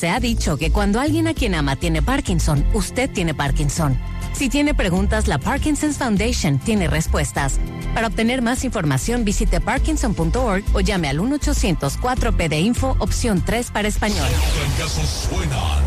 Se ha dicho que cuando alguien a quien ama tiene Parkinson, usted tiene Parkinson. Si tiene preguntas, la Parkinson's Foundation tiene respuestas. Para obtener más información, visite parkinson.org o llame al 1-800-4PD-INFO, opción 3 para español.